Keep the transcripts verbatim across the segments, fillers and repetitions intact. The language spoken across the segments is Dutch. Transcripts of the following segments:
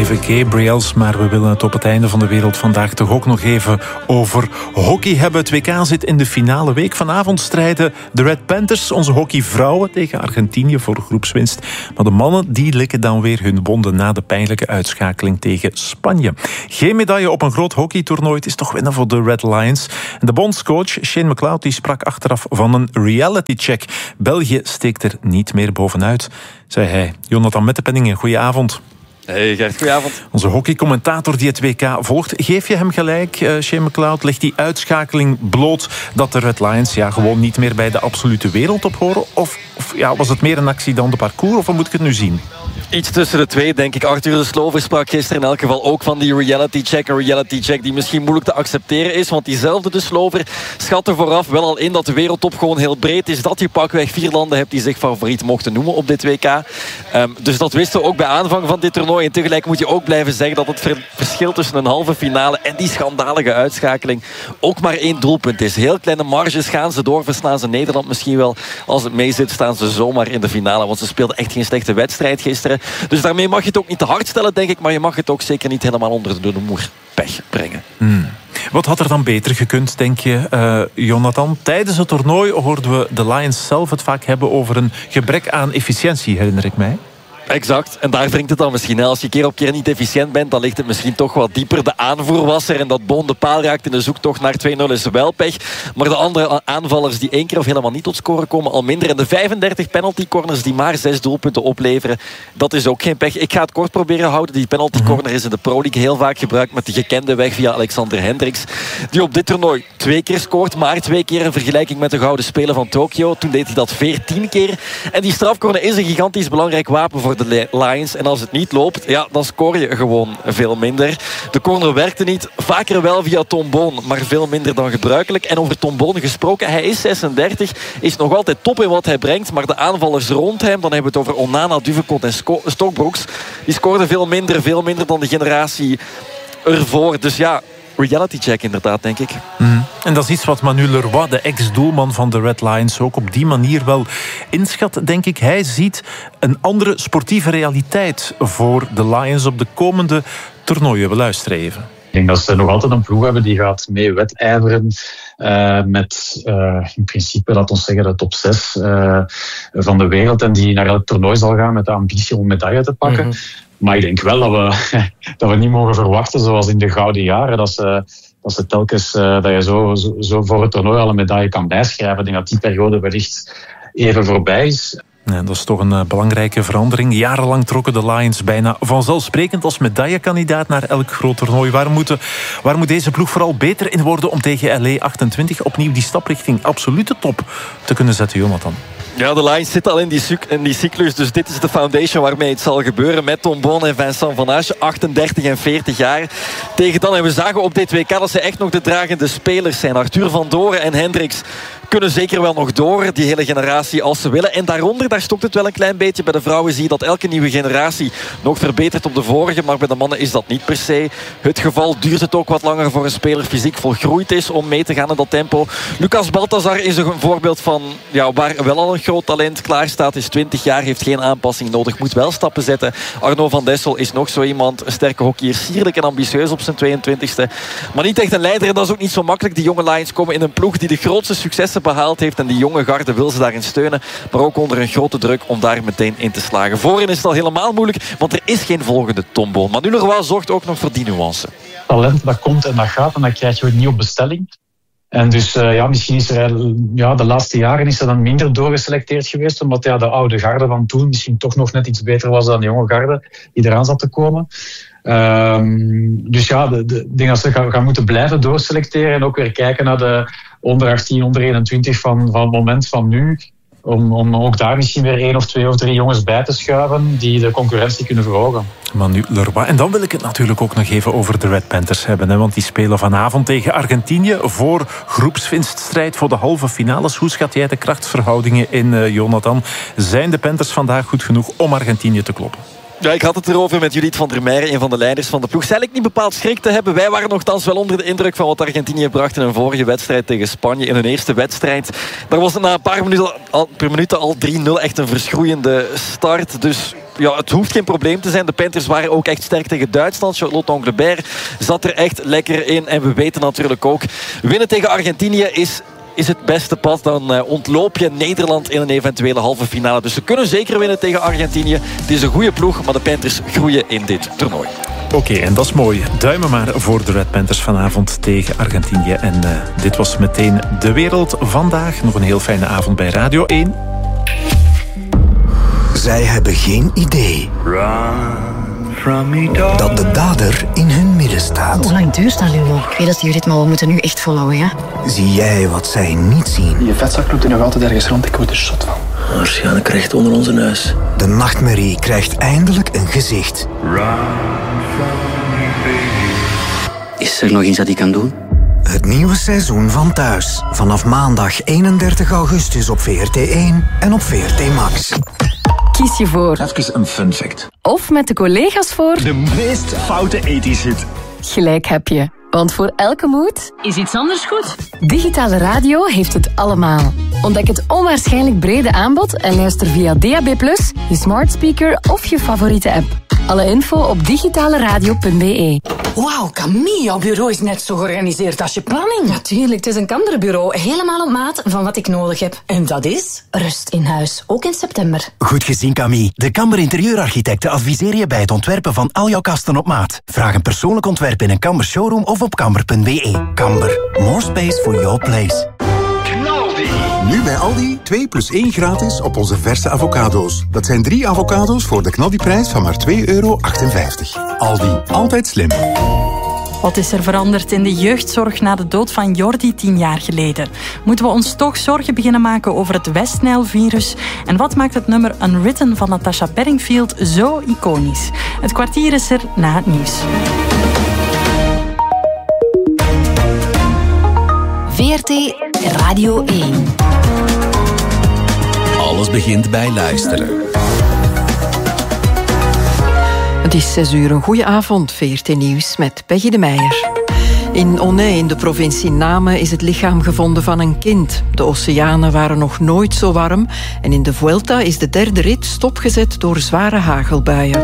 de Gabriels, maar we willen het op het einde van de wereld vandaag toch ook nog even over hockey hebben. Het W K zit in de finale week. Vanavond strijden de Red Panthers, onze hockeyvrouwen, tegen Argentinië voor groepswinst. Maar de mannen die likken dan weer hun wonden na de pijnlijke uitschakeling tegen Spanje. Geen medaille op een groot hockeytoernooi, het is toch winnen voor de Red Lions. En de bondscoach Shane McLeod die sprak achteraf van een reality check. België steekt er niet meer bovenuit, zei hij. Jonathan Mettepenningen, goedenavond. Hey Gert, goedenavond. Onze hockeycommentator die het W K volgt. Geef je hem gelijk, uh, Shane McLeod? Legt die uitschakeling bloot dat de Red Lions ja, gewoon niet meer bij de absolute wereldtop horen? Of, of ja, was het meer een actie dan de parcours? Of hoe moet ik het nu zien? Iets tussen de twee, denk ik. Arthur de Slover sprak gisteren in elk geval ook van die reality check. Een reality check die misschien moeilijk te accepteren is. Want diezelfde de Slover schatte vooraf wel al in dat de wereldtop gewoon heel breed is. Dat je pakweg vier landen hebt die zich favoriet mochten noemen op dit W K. Um, dus dat wisten we ook bij aanvang van dit toernooi. En tegelijk moet je ook blijven zeggen dat het verschil tussen een halve finale en die schandalige uitschakeling ook maar één doelpunt is. Heel kleine marges, gaan ze door, verslaan ze Nederland misschien wel. Als het mee zit, staan ze zomaar in de finale. Want ze speelden echt geen slechte wedstrijd gisteren. Dus daarmee mag je het ook niet te hard stellen, denk ik. Maar je mag het ook zeker niet helemaal onder de noemer pech brengen. Hmm. Wat had er dan beter gekund, denk je, uh, Jonathan? Tijdens het toernooi hoorden we de Lions zelf het vaak hebben over een gebrek aan efficiëntie, herinner ik mij. Exact, en daar wringt het dan misschien. Als je keer op keer niet efficiënt bent, dan ligt het misschien toch wat dieper. De aanvoer was er en dat Boon de paal raakt in de zoektocht naar twee nul is wel pech. Maar de andere aanvallers die één keer of helemaal niet tot scoren komen, al minder. En de vijfendertig penalty corners die maar zes doelpunten opleveren, dat is ook geen pech. Ik ga het kort proberen houden. Die penalty corner is in de Pro League heel vaak gebruikt met de gekende weg via Alexander Hendricks, die op dit toernooi twee keer scoort, maar twee keer in vergelijking met de Gouden Spelen van Tokio. Toen deed hij dat veertien keer. En die strafcorner is een gigantisch belangrijk wapen voor de Lions. En als het niet loopt, ja, dan scoor je gewoon veel minder. De corner werkte niet. Vaker wel via Tom Boon, maar veel minder dan gebruikelijk. En over Tom Boon gesproken, hij is zesendertig, is nog altijd top in wat hij brengt, maar de aanvallers rond hem, dan hebben we het over Onana, Duvekot en Stokbroeks, die scoorden veel minder, veel minder dan de generatie ervoor. Dus ja, reality check inderdaad, denk ik. Mm. En dat is iets wat Manu Leroy, de ex-doelman van de Red Lions, ook op die manier wel inschat, denk ik. Hij ziet een andere sportieve realiteit voor de Lions op de komende toernooien. We luisteren even. Ik denk dat ze nog altijd een ploeg hebben die gaat mee wedijveren uh, met uh, in principe, laat ons zeggen, de top zes uh, van de wereld en die naar elk toernooi zal gaan met de ambitie om medaille te pakken. Mm-hmm. Maar ik denk wel dat we, dat we niet mogen verwachten, zoals in de gouden jaren, dat ze, dat ze telkens uh, dat je zo, zo, zo voor het toernooi al een medaille kan bijschrijven. Ik denk dat die periode wellicht even voorbij is. Ja, dat is toch een uh, belangrijke verandering. Jarenlang trokken de Lions bijna vanzelfsprekend als medaillekandidaat naar elk groot toernooi. Waar, moeten, waar moet deze ploeg vooral beter in worden om tegen L A achtentwintig opnieuw die stap richting absolute top te kunnen zetten, Jonathan? Ja, de Lions zitten al in die, in die cyclus, dus dit is de foundation waarmee het zal gebeuren. Met Tom Boon en Vincent Van Ache, achtendertig en veertig jaar. Tegen dan, en we zagen op dit W K dat ze echt nog de dragende spelers zijn. Arthur van Doren en Hendricks kunnen zeker wel nog door, die hele generatie, als ze willen. En daaronder, daar stokt het wel een klein beetje. Bij de vrouwen zie je dat elke nieuwe generatie nog verbetert op de vorige, maar bij de mannen is dat niet per se het geval. Duurt het ook wat langer voor een speler fysiek volgroeid is om mee te gaan in dat tempo. Lucas Balthazar is een voorbeeld van, ja, waar wel al een groot talent klaar staat. Is twintig jaar, heeft geen aanpassing nodig, moet wel stappen zetten. Arno van Dessel is nog zo iemand, een sterke hockeyer, sierlijk en ambitieus op zijn tweeëntwintigste. Maar niet echt een leider en dat is ook niet zo makkelijk. Die jonge Lions komen in een ploeg die de grootste successen behaald heeft en die jonge garde wil ze daarin steunen, maar ook onder een grote druk om daar meteen in te slagen. Voorin is het al helemaal moeilijk, want er is geen volgende Tom Boon. Manu Leroy zorgt ook nog voor die nuance. Talent, dat komt en dat gaat en dat krijg je niet op bestelling. En dus uh, ja, misschien is er ja, de laatste jaren is er dan minder doorgeselecteerd geweest, omdat ja, de oude garde van toen misschien toch nog net iets beter was dan de jonge garde die eraan zat te komen. Um, dus ja, de, de, ik denk dat ze gaan, gaan moeten blijven doorselecteren en ook weer kijken naar de onder achttien, onder eenentwintig van, van het moment van nu. Om, om ook daar misschien weer één of twee of drie jongens bij te schuiven die de concurrentie kunnen verhogen. Manu Leroy. En dan wil ik het natuurlijk ook nog even over de Red Panthers hebben. Hè, want die spelen vanavond tegen Argentinië voor groepswinststrijd voor de halve finales. Hoe schat jij de krachtsverhoudingen in, uh, Jonathan? Zijn de Panthers vandaag goed genoeg om Argentinië te kloppen? Ja, ik had het erover met Judith van der Meijer, een van de leiders van de ploeg. Zij lijkt niet bepaald schrik te hebben. Wij waren nogthans wel onder de indruk van wat Argentinië bracht in hun vorige wedstrijd tegen Spanje. In hun eerste wedstrijd. Daar was het na een paar minuten al, per minuut al drie nul echt een verschroeiende start. Dus ja, het hoeft geen probleem te zijn. De Panthers waren ook echt sterk tegen Duitsland. Charlotte Anglebert zat er echt lekker in. En we weten natuurlijk ook, winnen tegen Argentinië is... is het beste pad. Dan uh, ontloop je Nederland in een eventuele halve finale. Dus ze kunnen zeker winnen tegen Argentinië. Het is een goede ploeg, maar de Panthers groeien in dit toernooi. Oké, okay, en dat is mooi. Duimen maar voor de Red Panthers vanavond tegen Argentinië. En uh, dit was meteen De Wereld vandaag. Nog een heel fijne avond bij Radio één. Zij hebben geen idee dat de dader in hun midden staat. Hoe lang duurt dat, Lulo? Ik weet dat jullie dit, maar we moeten nu echt volhouden, ja? Zie jij wat zij niet zien? Die vetzak loopt er nog altijd ergens rond. Ik word er zot van. Waarschijnlijk recht onder onze neus. De nachtmerrie krijgt eindelijk een gezicht. Is er nog iets dat hij kan doen? Het nieuwe seizoen van Thuis. Vanaf maandag eenendertig augustus op V R T één en op V R T Max. Kies je voor. Even een fun fact. Of met de collega's voor. De meest foute ethisch hit. Gelijk heb je. Want voor elke moed is iets anders goed. Digitale radio heeft het allemaal. Ontdek het onwaarschijnlijk brede aanbod en luister via D A B plus, je smart speaker of je favoriete app. Alle info op digitale radio punt b e. Wauw, Camille, jouw bureau is net zo georganiseerd als je planning. Natuurlijk, het is een Kamberbureau. Helemaal op maat van wat ik nodig heb. En dat is? Rust in huis, ook in september. Goed gezien, Camille. De Kamber Interieurarchitecten adviseren je bij het ontwerpen van al jouw kasten op maat. Vraag een persoonlijk ontwerp in een Kamber showroom of op kamber punt b e. Kamber, more space for your place. Nu bij Aldi twee plus één gratis op onze verse avocado's. Dat zijn drie avocado's voor de knaldiprijs van maar twee euro achtenvijftig. Aldi, altijd slim. Wat is er veranderd in de jeugdzorg na de dood van Jordi tien jaar geleden? Moeten we ons toch zorgen beginnen maken over het West-Nijl-virus? En wat maakt het nummer Unwritten van Natasha Bedingfield zo iconisch? Het kwartier is er na het nieuws. V R T Radio één. Alles begint bij luisteren. Het is zes uur, een goeie avond. V R T Nieuws met Peggy de Meijer. In Onay, in de provincie Namen, is het lichaam gevonden van een kind. De oceanen waren nog nooit zo warm en in de Vuelta is de derde rit stopgezet door zware hagelbuien.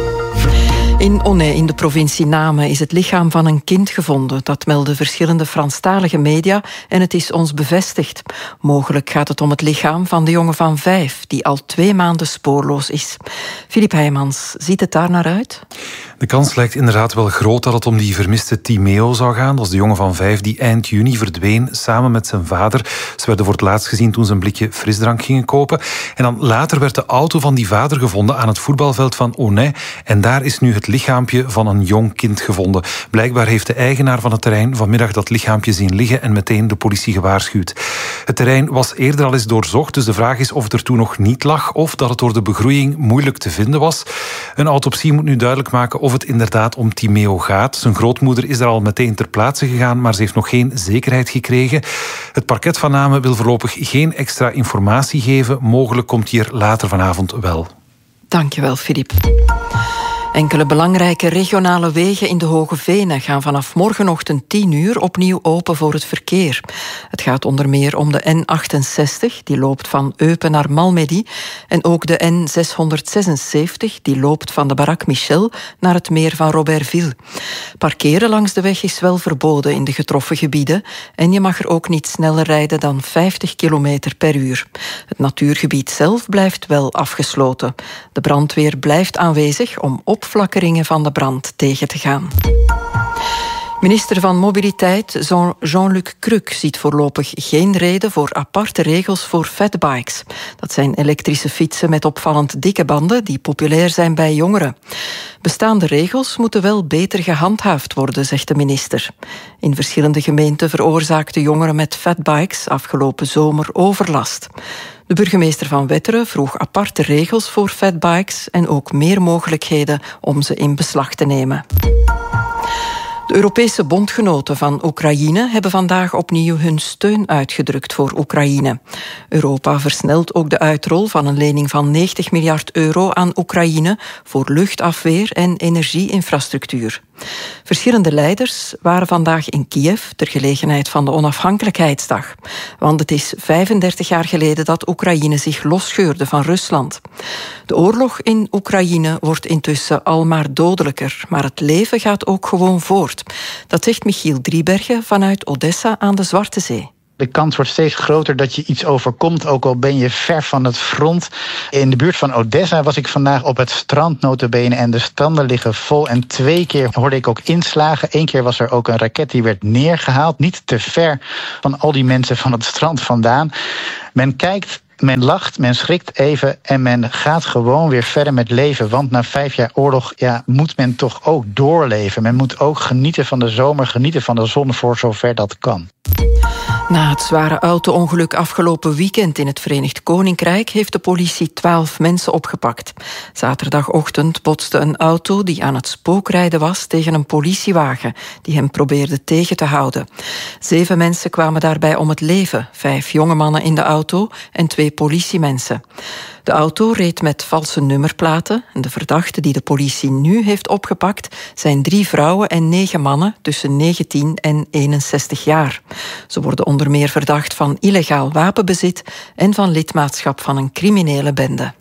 In Onay, in de provincie Namen, is het lichaam van een kind gevonden. Dat melden verschillende Franstalige media en het is ons bevestigd. Mogelijk gaat het om het lichaam van de jongen van vijf, die al twee maanden spoorloos is. Filip Heijmans, ziet het daar naar uit? De kans lijkt inderdaad wel groot dat het om die vermiste Timeo zou gaan. Dat is de jongen van vijf die eind juni verdween samen met zijn vader. Ze werden voor het laatst gezien toen ze een blikje frisdrank gingen kopen. En dan later werd de auto van die vader gevonden aan het voetbalveld van Onay. En daar is nu het lichaampje van een jong kind gevonden. Blijkbaar heeft de eigenaar van het terrein vanmiddag dat lichaampje zien liggen en meteen de politie gewaarschuwd. Het terrein was eerder al eens doorzocht, dus de vraag is of het er toen nog niet lag of dat het door de begroeiing moeilijk te vinden was. Een autopsie moet nu duidelijk maken of het inderdaad om Timeo gaat. Zijn grootmoeder is er al meteen ter plaatse gegaan, maar ze heeft nog geen zekerheid gekregen. Het parket van Namen wil voorlopig geen extra informatie geven. Mogelijk komt hier later vanavond wel. Dankjewel, Filip. Enkele belangrijke regionale wegen in de Hoge Venen gaan vanaf morgenochtend tien uur opnieuw open voor het verkeer. Het gaat onder meer om de N achtenzestig, die loopt van Eupen naar Malmedy, en ook de N zeshonderdzesenzeventig, die loopt van de Barak Michel naar het meer van Robertville. Parkeren langs de weg is wel verboden in de getroffen gebieden en je mag er ook niet sneller rijden dan vijftig kilometer per uur. Het natuurgebied zelf blijft wel afgesloten. De brandweer blijft aanwezig om op opflakkeringen van de brand tegen te gaan. Minister van Mobiliteit Jean-Luc Cruc ziet voorlopig geen reden voor aparte regels voor fatbikes. Dat zijn elektrische fietsen met opvallend dikke banden die populair zijn bij jongeren. Bestaande regels moeten wel beter gehandhaafd worden, zegt de minister. In verschillende gemeenten veroorzaakten jongeren met fatbikes afgelopen zomer overlast. De burgemeester van Wetteren vroeg aparte regels voor fatbikes en ook meer mogelijkheden om ze in beslag te nemen. De Europese bondgenoten van Oekraïne hebben vandaag opnieuw hun steun uitgedrukt voor Oekraïne. Europa versnelt ook de uitrol van een lening van negentig miljard euro aan Oekraïne voor luchtafweer en energieinfrastructuur. Verschillende leiders waren vandaag in Kiev ter gelegenheid van de onafhankelijkheidsdag. Want het is vijfendertig jaar geleden dat Oekraïne zich losscheurde van Rusland. De oorlog in Oekraïne wordt intussen al maar dodelijker, maar het leven gaat ook gewoon voort. Dat zegt Michiel Driebergen vanuit Odessa aan de Zwarte Zee. De kans wordt steeds groter dat je iets overkomt, ook al ben je ver van het front. In de buurt van Odessa was ik vandaag op het strand nota bene en de stranden liggen vol. En twee keer hoorde ik ook inslagen. Eén keer was er ook een raket die werd neergehaald, niet te ver van al die mensen van het strand vandaan. Men kijkt, men lacht, men schrikt even en men gaat gewoon weer verder met leven. Want na vijf jaar oorlog ja, moet men toch ook doorleven. Men moet ook genieten van de zomer, genieten van de zon voor zover dat kan. Na het zware auto-ongeluk afgelopen weekend in het Verenigd Koninkrijk heeft de politie twaalf mensen opgepakt. Zaterdagochtend botste een auto die aan het spookrijden was tegen een politiewagen die hem probeerde tegen te houden. Zeven mensen kwamen daarbij om het leven, vijf jonge mannen in de auto en twee politiemensen. De auto reed met valse nummerplaten en de verdachten die de politie nu heeft opgepakt zijn drie vrouwen en negen mannen tussen negentien en eenenzestig jaar. Ze worden onder meer verdacht van illegaal wapenbezit en van lidmaatschap van een criminele bende.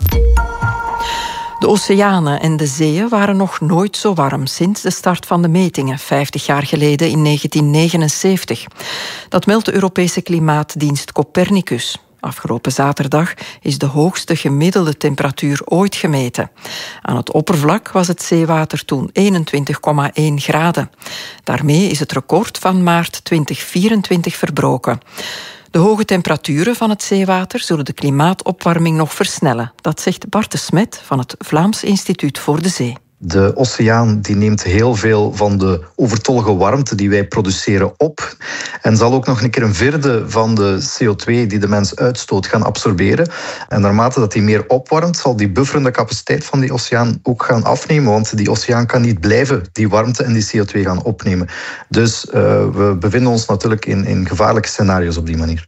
De oceanen en de zeeën waren nog nooit zo warm sinds de start van de metingen, vijftig jaar geleden in negentien negenenzeventig. Dat meldt de Europese klimaatdienst Copernicus. Afgelopen zaterdag is de hoogste gemiddelde temperatuur ooit gemeten. Aan het oppervlak was het zeewater toen eenentwintig komma één graden. Daarmee is het record van maart twintig vierentwintig verbroken. De hoge temperaturen van het zeewater zullen de klimaatopwarming nog versnellen. Dat zegt Bart de Smet van het Vlaams Instituut voor de Zee. De oceaan die neemt heel veel van de overtollige warmte die wij produceren op en zal ook nog een keer een vierde van de C O twee die de mens uitstoot gaan absorberen. En naarmate dat die meer opwarmt, zal die bufferende capaciteit van die oceaan ook gaan afnemen, want die oceaan kan niet blijven die warmte en die C O twee gaan opnemen. Dus uh, we bevinden ons natuurlijk in, in gevaarlijke scenario's op die manier.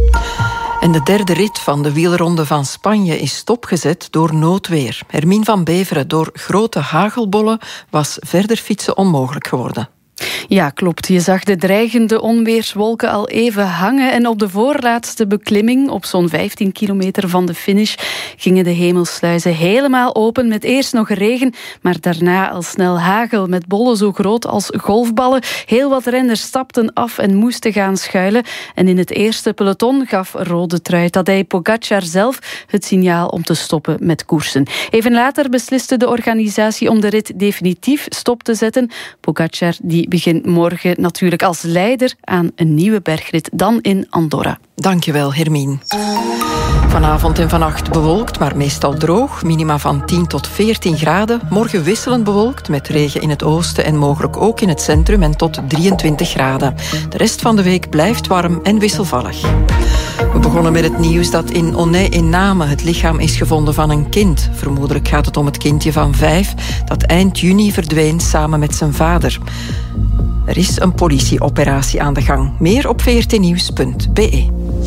En de derde rit van de wielronde van Spanje is stopgezet door noodweer. Hermine van Beveren, door grote hagelbollen was verder fietsen onmogelijk geworden. Ja, klopt. Je zag de dreigende onweerswolken al even hangen en op de voorlaatste beklimming, op zo'n vijftien kilometer van de finish, gingen de hemelsluizen helemaal open met eerst nog regen, maar daarna al snel hagel met bollen zo groot als golfballen. Heel wat renners stapten af en moesten gaan schuilen en in het eerste peloton gaf rode trui Tadej Pogačar zelf het signaal om te stoppen met koersen. Even later besliste de organisatie om de rit definitief stop te zetten. Pogačar die begint morgen natuurlijk als leider aan een nieuwe bergrit, dan in Andorra. Dankjewel, Hermine. Vanavond en vannacht bewolkt, maar meestal droog. Minima van tien tot veertien graden. Morgen wisselend bewolkt, met regen in het oosten en mogelijk ook in het centrum en tot drieëntwintig graden. De rest van de week blijft warm en wisselvallig. We begonnen met het nieuws dat in Onnay in Namen het lichaam is gevonden van een kind. Vermoedelijk gaat het om het kindje van vijf dat eind juni verdween samen met zijn vader. Er is een politieoperatie aan de gang. Meer op v r t nieuws punt b e.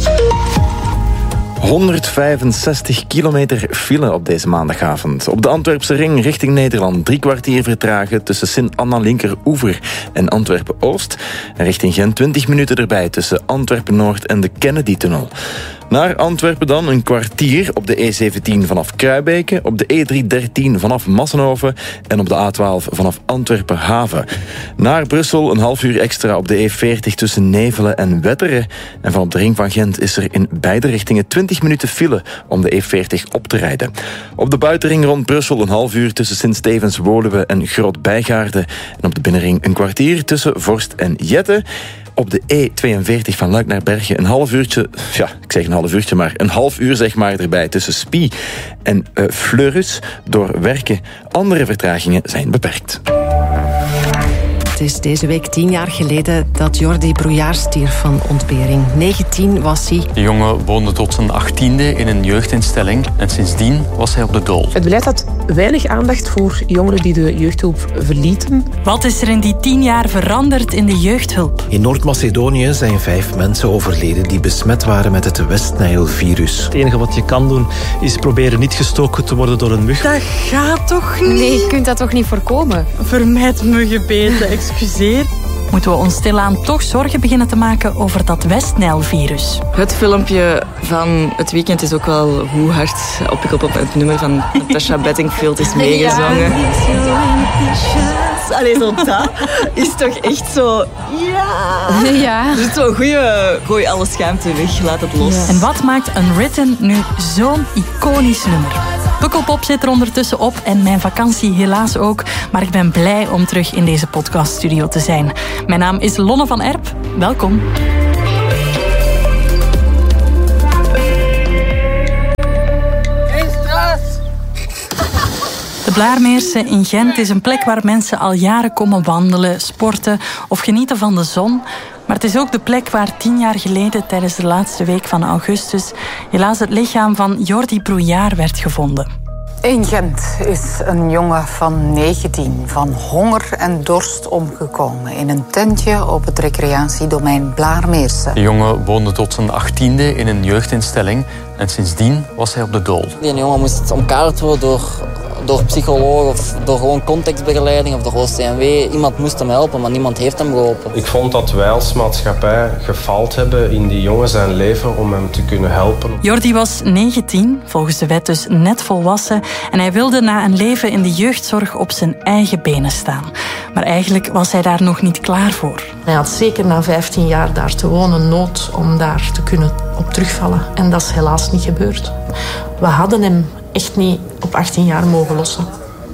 honderdvijfenzestig kilometer file op deze maandagavond. Op de Antwerpse ring richting Nederland. Drie kwartier vertragen tussen Sint-Anna-Linkeroever en Antwerpen-Oost. En richting Gent twintig minuten erbij tussen Antwerpen-Noord en de Kennedy-tunnel. Naar Antwerpen dan een kwartier op de E zeventien vanaf Kruibeke, op de E driehonderddertien vanaf Massenhoven en op de A twaalf vanaf Antwerpen-Haven. Naar Brussel een half uur extra op de E veertig tussen Nevelen en Wetteren. En van op de ring van Gent is er in beide richtingen twintig minuten file om de E veertig op te rijden. Op de buitenring rond Brussel een half uur tussen Sint-Stevens-Woluwe en Groot-Bijgaarden. En op de binnenring een kwartier tussen Vorst en Jette. Op de E tweeënveertig van Luik naar Bergen een half uurtje, ja, ik zeg een half uurtje, maar een half uur zeg maar erbij tussen Spie en uh, Fleurus door werken. Andere vertragingen zijn beperkt. Het is deze week tien jaar geleden dat Jordi Brouillard stierf van ontbering. negentien was hij. De jongen woonde tot zijn achttiende in een jeugdinstelling en sindsdien was hij op de dool. Het beleid had weinig aandacht voor jongeren die de jeugdhulp verlieten. Wat is er in die tien jaar veranderd in de jeugdhulp? In Noord-Macedonië zijn vijf mensen overleden die besmet waren met het West-Nile-virus. Het enige wat je kan doen is proberen niet gestoken te worden door een mug. Dat gaat toch niet? Nee, je kunt dat toch niet voorkomen? Vermijd muggenbeten, excuseer. Moeten we ons stilaan toch zorgen beginnen te maken over dat West-Nile-virus? Het filmpje van het weekend is ook wel hoe hard Oppikelpop op het nummer van Natasha Bedingfield is meegezongen. Ja. Allee, zo dat is toch echt zo... Ja! Ja. Dus zo'n goeie... Gooi alle schaamte weg, laat het los. Ja. En wat maakt Unwritten nu zo'n iconisch nummer? Pukkelpop zit er ondertussen op en mijn vakantie helaas ook. Maar ik ben blij om terug in deze podcaststudio te zijn. Mijn naam is Lonne van Erp. Welkom. De Blaarmeerse in Gent is een plek waar mensen al jaren komen wandelen, sporten of genieten van de zon. Maar het is ook de plek waar tien jaar geleden, tijdens de laatste week van augustus, helaas het lichaam van Jordi Brouillard werd gevonden. In Gent is een jongen van negentien van honger en dorst omgekomen in een tentje op het recreatiedomein Blaarmeerse. De jongen woonde tot zijn achttiende in een jeugdinstelling en sindsdien was hij op de dool. Die jongen moest omkaart worden door, door psycholoog of door gewoon contextbegeleiding of door O C M W. Iemand moest hem helpen, maar niemand heeft hem geholpen. Ik vond dat wij als maatschappij gefaald hebben in die jongen zijn leven om hem te kunnen helpen. Jordi was negentien, volgens de wet dus net volwassen, en hij wilde na een leven in de jeugdzorg op zijn eigen benen staan. Maar eigenlijk was hij daar nog niet klaar voor. Hij had zeker na vijftien jaar daar te wonen nood om daar te kunnen op terugvallen. En dat is helaas niet gebeurd. We hadden hem echt niet op achttien jaar mogen lossen.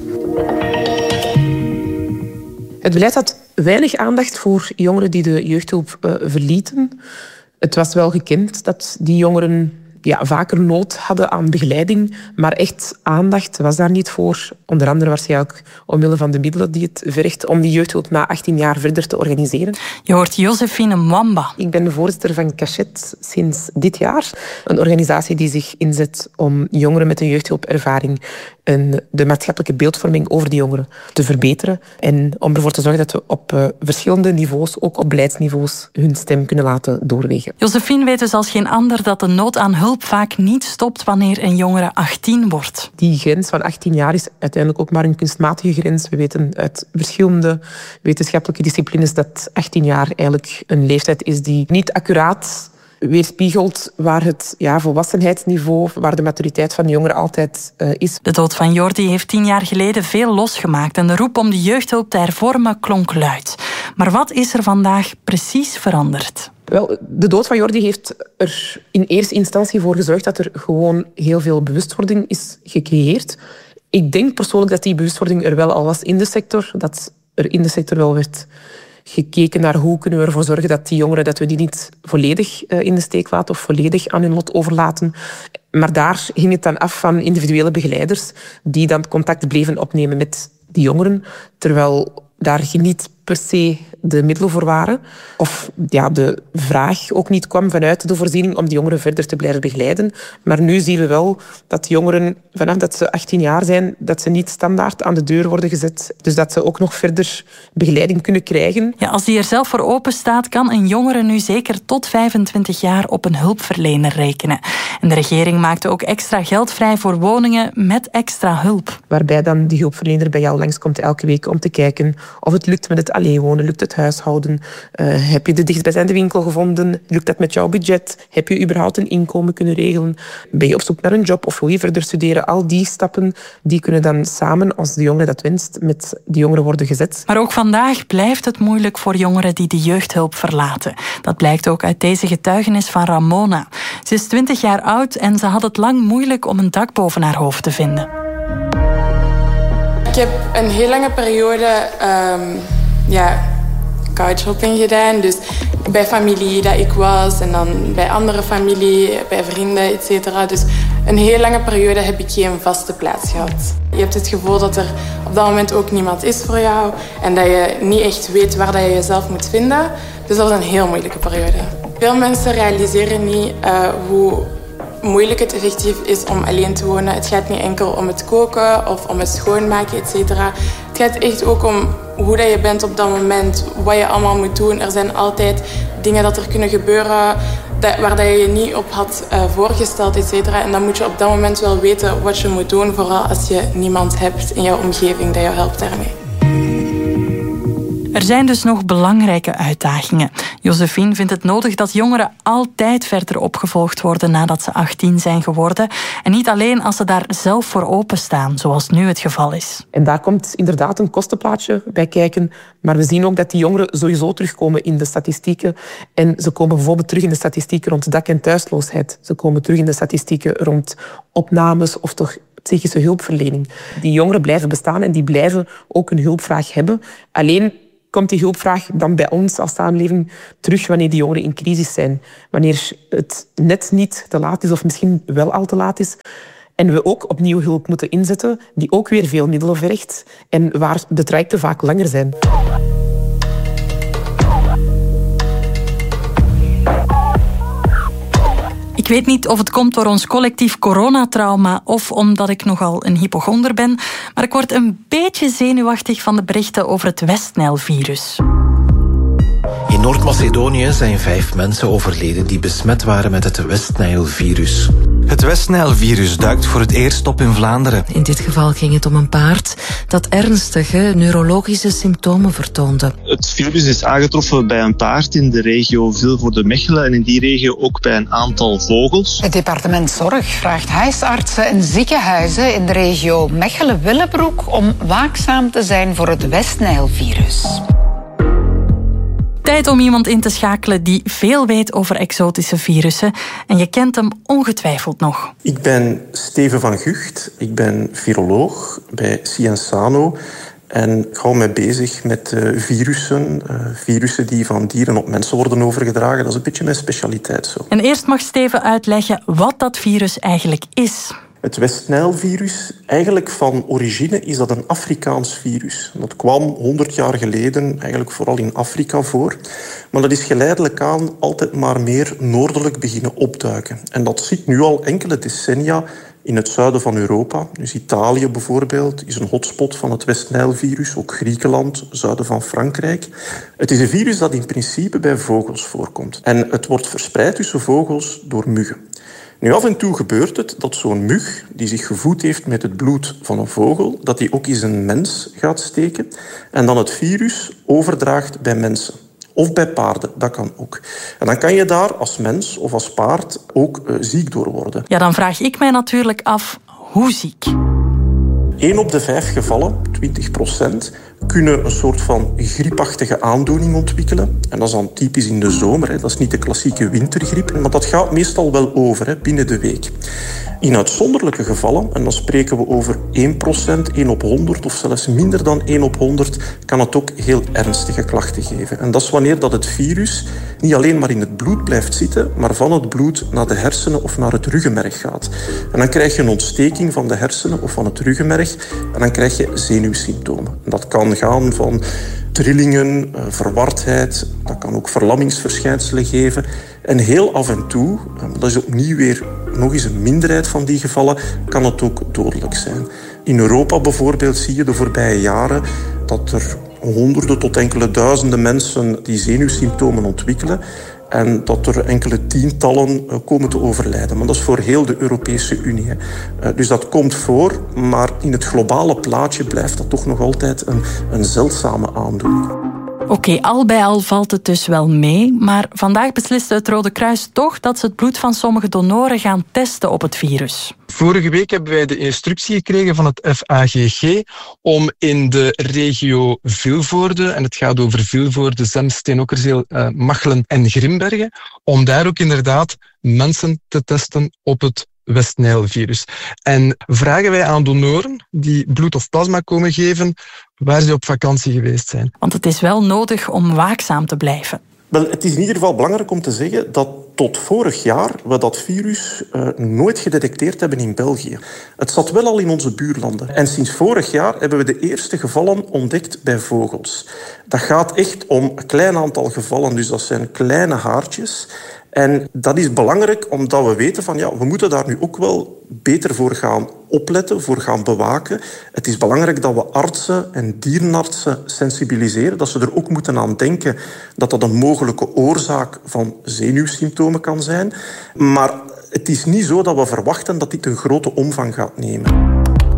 Het beleid had weinig aandacht voor jongeren die de jeugdhulp uh, verlieten. Het was wel gekend dat die jongeren ja, vaker nood hadden aan begeleiding, maar echt aandacht was daar niet voor. Onder andere waarschijnlijk omwille van de middelen die het vergt om die jeugdhulp na achttien jaar verder te organiseren. Je hoort Josephine Mwamba. Ik ben de voorzitter van Cachet sinds dit jaar. Een organisatie die zich inzet om jongeren met een jeugdhulpervaring en de maatschappelijke beeldvorming over die jongeren te verbeteren. En om ervoor te zorgen dat we op uh, verschillende niveaus, ook op beleidsniveaus, hun stem kunnen laten doorwegen. Josephine weet dus als geen ander dat de nood aan hulp vaak niet stopt wanneer een jongere achttien wordt. Die grens van achttien jaar is uiteindelijk ook maar een kunstmatige grens. We weten uit verschillende wetenschappelijke disciplines dat achttien jaar eigenlijk een leeftijd is die niet accuraat weerspiegelt waar het ja, volwassenheidsniveau, waar de maturiteit van de jongeren altijd uh, is. De dood van Jordi heeft tien jaar geleden veel losgemaakt en de roep om de jeugdhulp te hervormen klonk luid. Maar wat is er vandaag precies veranderd? Wel, de dood van Jordi heeft er in eerste instantie voor gezorgd dat er gewoon heel veel bewustwording is gecreëerd. Ik denk persoonlijk dat die bewustwording er wel al was in de sector, dat er in de sector wel werd gekeken naar hoe kunnen we ervoor zorgen dat die jongeren dat we die niet volledig in de steek laten of volledig aan hun lot overlaten. Maar daar hing het dan af van individuele begeleiders die dan contact bleven opnemen met die jongeren, terwijl daar niet per se de middelen voor waren. Of ja, de vraag ook niet kwam vanuit de voorziening om die jongeren verder te blijven begeleiden. Maar nu zien we wel dat jongeren, vanaf dat ze achttien jaar zijn, dat ze niet standaard aan de deur worden gezet. Dus dat ze ook nog verder begeleiding kunnen krijgen. Ja, als die er zelf voor open staat, kan een jongere nu zeker tot vijfentwintig jaar op een hulpverlener rekenen. En de regering maakte ook extra geld vrij voor woningen met extra hulp. Waarbij dan die hulpverlener bij jou langskomt elke week om te kijken of het lukt met het alleen wonen, lukt het huishouden, uh, heb je de dichtstbijzijnde winkel gevonden, lukt dat met jouw budget, heb je überhaupt een inkomen kunnen regelen, ben je op zoek naar een job of wil je verder studeren, al die stappen die kunnen dan samen, als de jongere dat wenst, met de jongeren worden gezet. Maar ook vandaag blijft het moeilijk voor jongeren die de jeugdhulp verlaten. Dat blijkt ook uit deze getuigenis van Ramona. Ze is twintig jaar oud en ze had het lang moeilijk om een dak boven haar hoofd te vinden. Ik heb een heel lange periode um, ja, couchhopping gedaan. Dus bij familie dat ik was en dan bij andere familie, bij vrienden, et cetera. Dus een heel lange periode heb ik geen vaste plaats gehad. Je hebt het gevoel dat er op dat moment ook niemand is voor jou en dat je niet echt weet waar dat je jezelf moet vinden. Dus dat is een heel moeilijke periode. Veel mensen realiseren niet uh, hoe moeilijk het effectief is om alleen te wonen. Het gaat niet enkel om het koken of om het schoonmaken, et cetera. Het gaat echt ook om hoe dat je bent op dat moment, wat je allemaal moet doen. Er zijn altijd dingen dat er kunnen gebeuren dat, waar dat je je niet op had uh, voorgesteld, et cetera. En dan moet je op dat moment wel weten wat je moet doen, vooral als je niemand hebt in jouw omgeving dat jou helpt daarmee. Er zijn dus nog belangrijke uitdagingen. Josephine vindt het nodig dat jongeren altijd verder opgevolgd worden nadat ze achttien zijn geworden. En niet alleen als ze daar zelf voor openstaan, zoals nu het geval is. En daar komt inderdaad een kostenplaatje bij kijken. Maar we zien ook dat die jongeren sowieso terugkomen in de statistieken. En ze komen bijvoorbeeld terug in de statistieken rond dak- en thuisloosheid. Ze komen terug in de statistieken rond opnames of toch psychische hulpverlening. Die jongeren blijven bestaan en die blijven ook een hulpvraag hebben. Alleen komt die hulpvraag dan bij ons als samenleving terug wanneer die jongeren in crisis zijn. Wanneer het net niet te laat is of misschien wel al te laat is. En we ook opnieuw hulp moeten inzetten, die ook weer veel middelen vergt en waar de trajecten vaak langer zijn. Ik weet niet of het komt door ons collectief coronatrauma of omdat ik nogal een hypochonder ben, maar ik word een beetje zenuwachtig van de berichten over het West-Nijl-virus. In Noord-Macedonië zijn vijf mensen overleden die besmet waren met het West-Nijl-virus. Het West-Nijl-virus duikt voor het eerst op in Vlaanderen. In dit geval ging het om een paard dat ernstige neurologische symptomen vertoonde. Het virus is aangetroffen bij een paard in de regio Vilvoorde-Mechelen en in die regio ook bij een aantal vogels. Het departement Zorg vraagt huisartsen en ziekenhuizen in de regio Mechelen-Willebroek om waakzaam te zijn voor het West-Nijl-virus. Tijd om iemand in te schakelen die veel weet over exotische virussen. En je kent hem ongetwijfeld nog. Ik ben Steven van Gucht. Ik ben viroloog bij Sciensano. En ik hou mij bezig met uh, virussen. Uh, virussen die van dieren op mensen worden overgedragen. Dat is een beetje mijn specialiteit zo. En eerst mag Steven uitleggen wat dat virus eigenlijk is. Het West-Nijl-virus, eigenlijk van origine is dat een Afrikaans virus. Dat kwam honderd jaar geleden eigenlijk vooral in Afrika voor. Maar dat is geleidelijk aan altijd maar meer noordelijk beginnen opduiken. En dat zit nu al enkele decennia in het zuiden van Europa. Dus Italië bijvoorbeeld is een hotspot van het West-Nijl-virus. Ook Griekenland, zuiden van Frankrijk. Het is een virus dat in principe bij vogels voorkomt. En het wordt verspreid tussen vogels door muggen. Nu, af en toe gebeurt het dat zo'n mug die zich gevoed heeft met het bloed van een vogel, dat die ook eens een mens gaat steken en dan het virus overdraagt bij mensen. Of bij paarden, dat kan ook. En dan kan je daar als mens of als paard ook uh, ziek door worden. Ja, dan vraag ik mij natuurlijk af, hoe ziek? Eén op de vijf gevallen, twintig procent, kunnen een soort van griepachtige aandoening ontwikkelen. En dat is dan typisch in de zomer. Hè. Dat is niet de klassieke wintergriep, maar dat gaat meestal wel over, hè, binnen de week. In uitzonderlijke gevallen, en dan spreken we over één procent, één op honderd of zelfs minder dan één op honderd, kan het ook heel ernstige klachten geven. En dat is wanneer dat het virus niet alleen maar in het bloed blijft zitten, maar van het bloed naar de hersenen of naar het ruggenmerg gaat. En dan krijg je een ontsteking van de hersenen of van het ruggenmerg en dan krijg je zenuwsymptomen. En dat kan gaan van trillingen, verwardheid, dat kan ook verlammingsverschijnselen geven. En heel af en toe, dat is opnieuw weer nog eens een minderheid van die gevallen, kan het ook dodelijk zijn. In Europa bijvoorbeeld zie je de voorbije jaren dat er honderden tot enkele duizenden mensen die zenuwsymptomen ontwikkelen en dat er enkele tientallen komen te overlijden. Maar dat is voor heel de Europese Unie. Dus dat komt voor, maar in het globale plaatje blijft dat toch nog altijd een, een zeldzame aandoening. Oké, okay, al bij al valt het dus wel mee, maar vandaag besliste het Rode Kruis toch dat ze het bloed van sommige donoren gaan testen op het virus. Vorige week hebben wij de instructie gekregen van het F A G G om in de regio Vilvoorde, en het gaat over Vilvoorde, Zemst, Steenokkerzeel, uh, Machelen en Grimbergen, om daar ook inderdaad mensen te testen op het West-Nijl-virus. En vragen wij aan donoren die bloed of plasma komen geven waar ze op vakantie geweest zijn. Want het is wel nodig om waakzaam te blijven. Wel, het is in ieder geval belangrijk om te zeggen dat tot vorig jaar we dat virus uh, nooit gedetecteerd hebben in België. Het zat wel al in onze buurlanden. En sinds vorig jaar hebben we de eerste gevallen ontdekt bij vogels. Dat gaat echt om een klein aantal gevallen, dus dat zijn kleine haartjes. En dat is belangrijk omdat we weten van ja, we moeten daar nu ook wel beter voor gaan opletten, voor gaan bewaken. Het is belangrijk dat we artsen en dierenartsen sensibiliseren, dat ze er ook moeten aan denken dat dat een mogelijke oorzaak van zenuwsymptomen kan zijn. Maar het is niet zo dat we verwachten dat dit een grote omvang gaat nemen.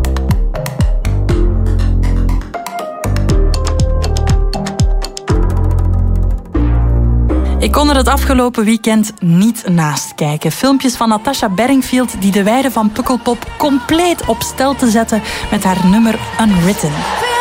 Ik kon er het afgelopen weekend niet naast kijken. Filmpjes van Natasha Bedingfield die de weide van Pukkelpop compleet op stelte zetten met haar nummer Unwritten.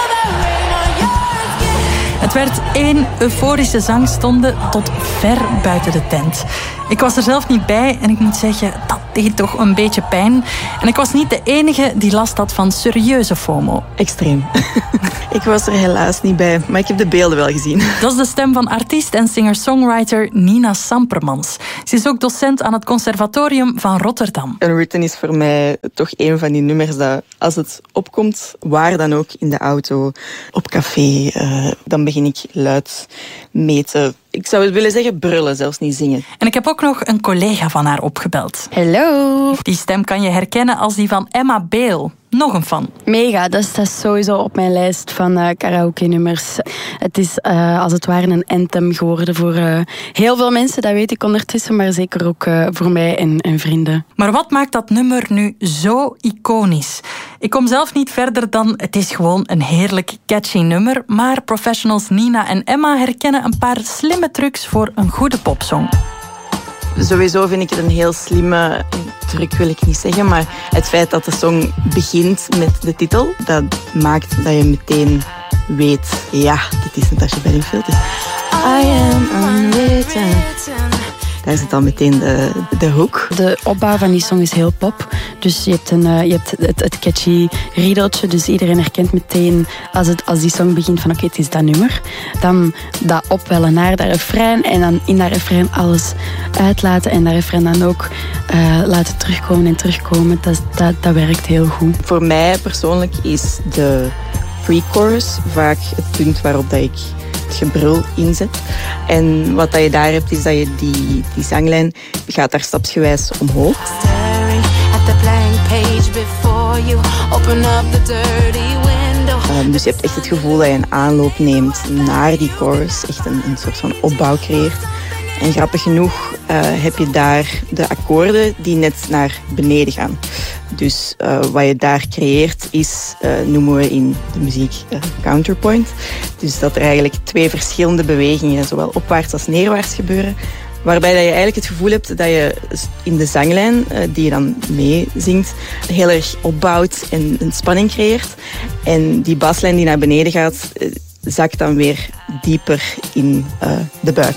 Het werd één euforische zangstonde tot ver buiten de tent. Ik was er zelf niet bij en ik moet zeggen, dat deed toch een beetje pijn. En ik was niet de enige die last had van serieuze FOMO. Extreem. Ik was er helaas niet bij, maar ik heb de beelden wel gezien. Dat is de stem van artiest en singer-songwriter Nina Sampermans. Ze is ook docent aan het Conservatorium van Rotterdam. Unwritten is voor mij toch een van die nummers dat, als het opkomt, waar dan ook, in de auto, op café, uh, dan begin ik luid mee te... Ik zou het willen zeggen brullen, zelfs niet zingen. En ik heb ook nog een collega van haar opgebeld. Hallo. Die stem kan je herkennen als die van Emma Beel. Nog een fan. Mega, dat is, dat is sowieso op mijn lijst van uh, karaoke-nummers. Het is uh, als het ware een anthem geworden voor uh, heel veel mensen, dat weet ik ondertussen, maar zeker ook uh, voor mij en, en vrienden. Maar wat maakt dat nummer nu zo iconisch? Ik kom zelf niet verder dan, het is gewoon een heerlijk catchy nummer, maar professionals Nina en Emma herkennen een paar slimme trucs voor een goede popsong. Sowieso vind ik het een heel slimme truc, wil ik niet zeggen, maar het feit dat de song begint met de titel, dat maakt dat je meteen weet, ja, dit is Natasha Bedingfield. Dus I am unwritten. Daar zit dan meteen de, de hook. De opbouw van die song is heel pop. Dus je hebt, een, uh, je hebt het, het catchy riedeltje. Dus iedereen herkent meteen als, het, als die song begint van oké, okay, het is dat nummer. Dan dat opwellen naar dat refrein. En dan in dat refrein alles uitlaten. En dat refrein dan ook uh, laten terugkomen en terugkomen. Dat, dat, dat werkt heel goed. Voor mij persoonlijk is de pre-chorus vaak het punt waarop dat ik het gebrul inzet. En wat dat je daar hebt, is dat je die, die zanglijn gaat daar stapsgewijs omhoog. Um, dus je hebt echt het gevoel dat je een aanloop neemt naar die chorus. Echt een, een soort van opbouw creëert. En grappig genoeg uh, heb je daar de akkoorden die net naar beneden gaan. Dus uh, wat je daar creëert is, uh, noemen we in de muziek uh, counterpoint. Dus dat er eigenlijk twee verschillende bewegingen, zowel opwaarts als neerwaarts gebeuren. Waarbij dat je eigenlijk het gevoel hebt dat je in de zanglijn, uh, die je dan meezingt, heel erg opbouwt en een spanning creëert. En die baslijn die naar beneden gaat, uh, zakt dan weer dieper in uh, de buik.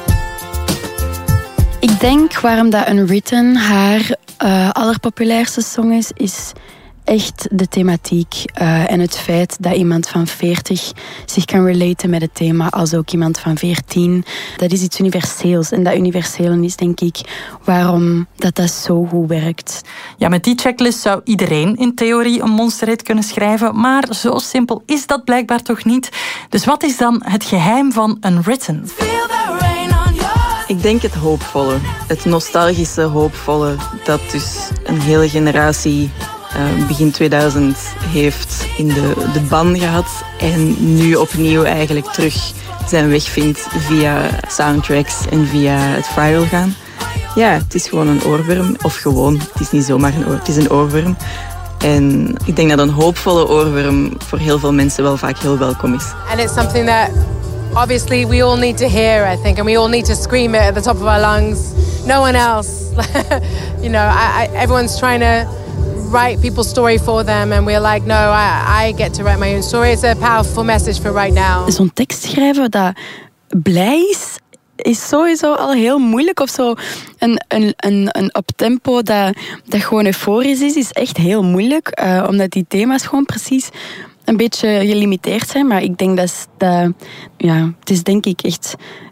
Ik denk waarom dat Unwritten haar uh, allerpopulairste song is, is echt de thematiek uh, en het feit dat iemand van veertig zich kan relaten met het thema als ook iemand van veertien. Dat is iets universeels en dat universele is denk ik waarom dat, dat zo goed werkt. Ja, met die checklist zou iedereen in theorie een monsterhit kunnen schrijven, maar zo simpel is dat blijkbaar toch niet. Dus wat is dan het geheim van Unwritten? Ik denk het hoopvolle, het nostalgische hoopvolle, dat dus een hele generatie uh, begin tweeduizend heeft in de, de ban gehad en nu opnieuw eigenlijk terug zijn weg vindt via soundtracks en via het viral gaan. Ja, het is gewoon een oorworm, of gewoon, het is niet zomaar een oor, het is een oorworm. En ik denk dat een hoopvolle oorworm voor heel veel mensen wel vaak heel welkom is. And it's something that obviously we all need to hear, I think, and we all need to scream it at the top of our lungs. No one else. You know, I, I, everyone's trying to write people's story for them and we're like, no, I, I get to write my own story. It's a powerful message for right now. Zo'n tekst schrijven dat blij is, is sowieso al heel moeilijk. Of zo een, een, een, een uptempo dat, dat gewoon euforisch is, is echt heel moeilijk. Uh, omdat die thema's gewoon precies een beetje gelimiteerd zijn. Maar ik denk dat, dat ja, het is denk ik echt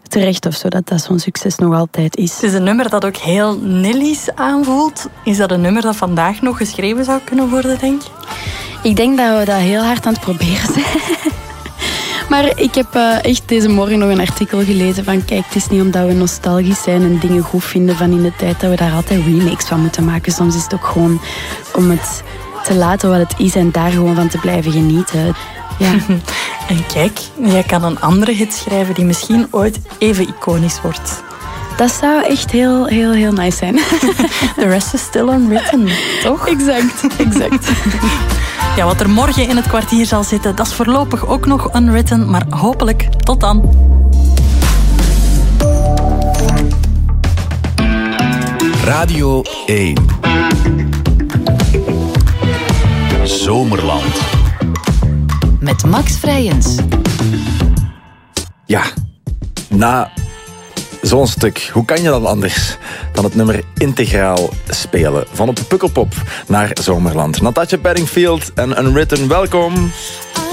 terecht of zo, dat dat zo'n succes nog altijd is. Het is een nummer dat ook heel Nillies aanvoelt. Is dat een nummer dat vandaag nog geschreven zou kunnen worden, denk je? Ik denk dat we dat heel hard aan het proberen zijn. Maar ik heb uh, echt deze morgen nog een artikel gelezen van kijk, het is niet omdat we nostalgisch zijn en dingen goed vinden van in de tijd dat we daar altijd remakes van moeten maken. Soms is het ook gewoon om het te laten wat het is en daar gewoon van te blijven genieten. Ja. En kijk, jij kan een andere hit schrijven die misschien ooit even iconisch wordt. Dat zou echt heel, heel, heel nice zijn. The rest is still unwritten, toch? Exact, exact. Ja, wat er morgen in het kwartier zal zitten, dat is voorlopig ook nog unwritten, maar hopelijk tot dan. Radio één. Zomerland. Met Max Vrijens. Ja, na zo'n stuk, hoe kan je dan anders dan het nummer integraal spelen? Van op Pukkelpop naar Zomerland. Natasha Bedingfield en Unwritten, welkom.